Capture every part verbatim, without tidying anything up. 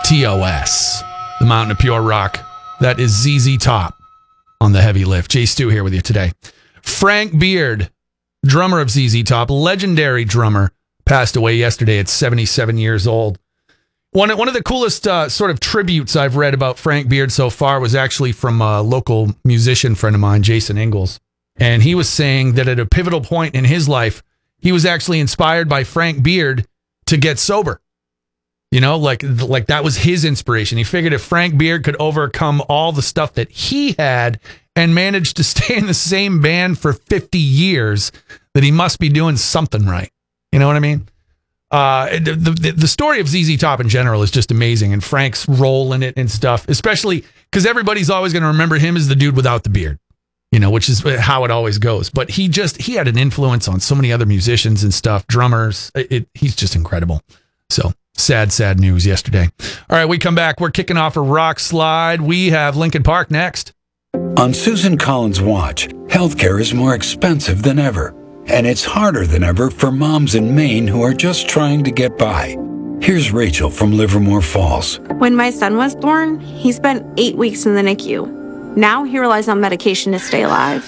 T O S, the Mountain of Pure Rock. That is Z Z Top on the heavy lift. Jay Stu here with you today. Frank Beard, drummer of Z Z Top, legendary drummer, passed away yesterday at seventy-seven years old. One, one of the coolest uh, sort of tributes I've read about Frank Beard so far was actually from a local musician friend of mine, Jason Ingalls. And he was saying that at a pivotal point in his life, he was actually inspired by Frank Beard to get sober. You know, like, like that was his inspiration. He figured if Frank Beard could overcome all the stuff that he had and managed to stay in the same band for fifty years, that he must be doing something right. You know what I mean? Uh, the, the, the story of Z Z Top in general is just amazing, and Frank's role in it and stuff, especially because everybody's always going to remember him as the dude without the beard, you know, which is how it always goes. But he just, he had an influence on so many other musicians and stuff, drummers. It, it, he's just incredible. So sad, sad news yesterday. All right, we come back. We're kicking off a rock slide. We have Linkin Park next. On Susan Collins' watch, healthcare is more expensive than ever, and it's harder than ever for moms in Maine who are just trying to get by. Here's Rachel from Livermore Falls. When my son was born, he spent eight weeks in the N I C U. Now he relies on medication to stay alive.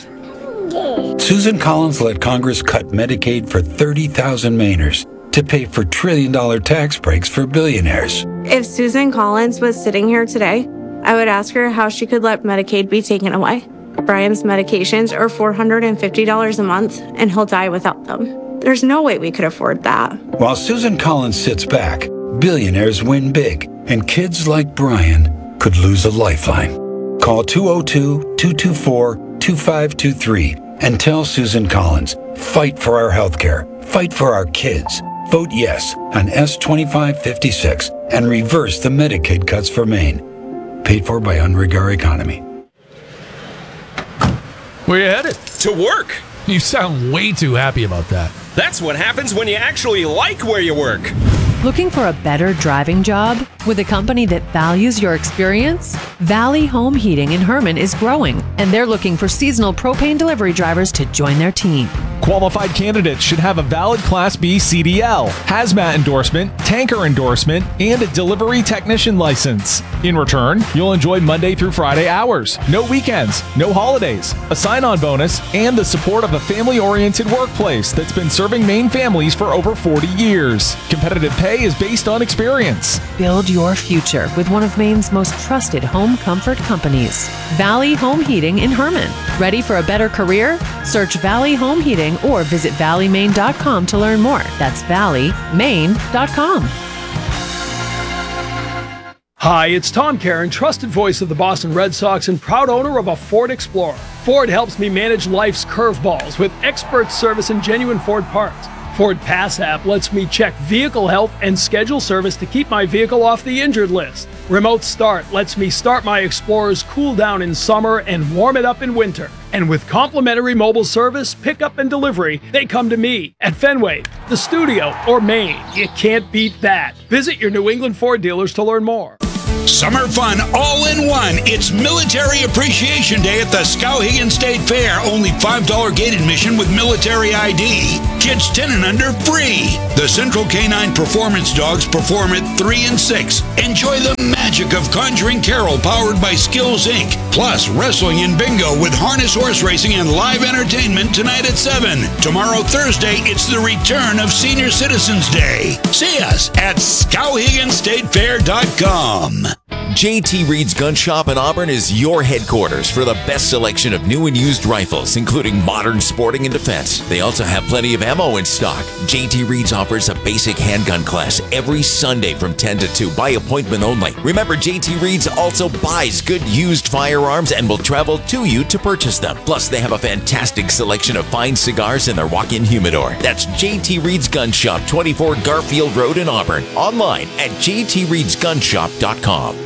Susan Collins let Congress cut Medicaid for thirty thousand Mainers to pay for trillion-dollar tax breaks for billionaires. If Susan Collins was sitting here today, I would ask her how she could let Medicaid be taken away. Brian's medications are four hundred fifty dollars a month, and he'll die without them. There's no way we could afford that. While Susan Collins sits back, billionaires win big, and kids like Brian could lose a lifeline. Call two oh two, two two four, two five two three and tell Susan Collins, fight for our health care, fight for our kids. Vote yes on S twenty-five fifty-six and reverse the Medicaid cuts for Maine. Paid for by Unregar Economy. Where you headed? To work. You sound way too happy about that. That's what happens when you actually like where you work. Looking for a better driving job with a company that values your experience? Valley Home Heating in Herman is growing, and they're looking for seasonal propane delivery drivers to join their team. Qualified candidates should have a valid Class B C D L, hazmat endorsement, tanker endorsement, and a delivery technician license. In return, you'll enjoy Monday through Friday hours, no weekends, no holidays, a sign-on bonus, and the support of a family-oriented workplace that's been serving Maine families for over forty years. Competitive pay is based on experience. Build your future with one of Maine's most trusted home comfort companies. Valley Home Heating in Herman. Ready for a better career? Search Valley Home Heating or visit valley maine dot com to learn more. That's valley maine dot com. Hi, it's Tom Caron, trusted voice of the Boston Red Sox and proud owner of a Ford Explorer. Ford helps me manage life's curveballs with expert service and genuine Ford parts. Ford Pass app lets me check vehicle health and schedule service to keep my vehicle off the injured list. Remote Start lets me start my Explorer's cool down in summer and warm it up in winter. And with complimentary mobile service, pickup and delivery, they come to me at Fenway, the studio, or Maine. You can't beat that. Visit your New England Ford dealers to learn more. Summer fun all in one. It's Military Appreciation Day at the Skowhegan State Fair. Only five dollars gate admission with military I D. Kids ten and under free. The Central Canine Performance Dogs perform at three and six. Enjoy the magic of Conjuring Carol powered by Skills Incorporated. Plus wrestling and bingo with harness horse racing and live entertainment tonight at seven. Tomorrow, Thursday, it's the return of Senior Citizens Day. See us at skowhegan state fair dot com. J T Reed's Gun Shop in Auburn is your headquarters for the best selection of new and used rifles, including modern sporting and defense. They also have plenty of ammo in stock. J T Reed's offers a basic handgun class every Sunday from ten to two by appointment only. Remember, J T Reed's also buys good used firearms and will travel to you to purchase them. Plus, they have a fantastic selection of fine cigars in their walk-in humidor. That's J T Reed's Gun Shop, twenty-four Garfield Road in Auburn. Online at j t reeds gun shop dot com.